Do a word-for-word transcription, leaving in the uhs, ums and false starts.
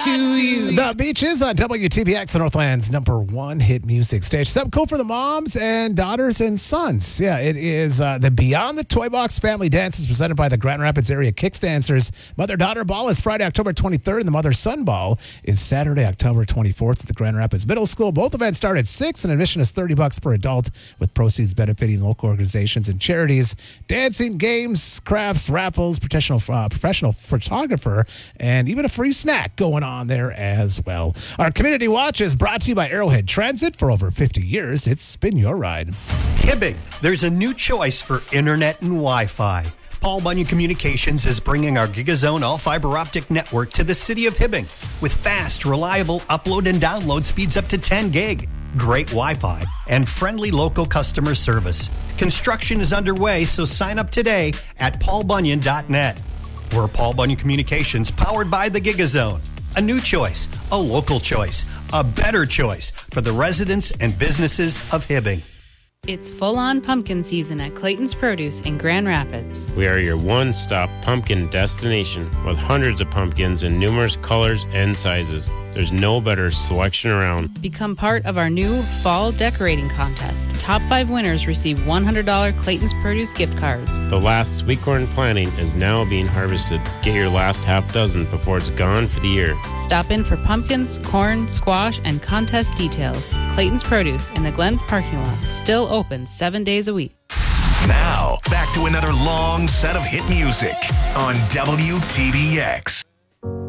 to you. The Beach is on W T B X, the Northland's number one hit music stage. Something cool for the moms and daughters and sons. Yeah, it is uh, the Beyond the Toy Box Family Dance is presented by the Grand Rapids Area Kicks Dancers. Mother-daughter ball is Friday, October twenty-third, and the mother-son ball is Saturday, October twenty-fourth at the Grand Rapids Middle School. Both events start at six, and admission is thirty bucks per adult, with proceeds benefiting local organizations and charities. Dancing, games, crafts, raffles, professional, uh, professional photographer, and even a free snack going on there as well. Our Community Watch is brought to you by Arrowhead Transit. For over fifty years, it's Spin Your Ride. Hibbing, there's a new choice for internet and Wi-Fi. Paul Bunyan Communications is bringing our GigaZone all-fiber optic network to the city of Hibbing with fast, reliable upload and download speeds up to ten gig, great Wi-Fi, and friendly local customer service. Construction is underway, so sign up today at paul bunyan dot net. We're Paul Bunyan Communications, powered by the GigaZone. A new choice, a local choice, a better choice for the residents and businesses of Hibbing. It's full-on pumpkin season at Clayton's Produce in Grand Rapids. We are your one-stop pumpkin destination with hundreds of pumpkins in numerous colors and sizes. There's no better selection around. Become part of our new fall decorating contest. Top five winners receive one hundred dollars Clayton's Produce gift cards. The last sweet corn planting is now being harvested. Get your last half dozen before it's gone for the year. Stop in for pumpkins, corn, squash, and contest details. Clayton's Produce in the Glens parking lot. Still open seven days a week. Now, back to another long set of hit music on W T B X.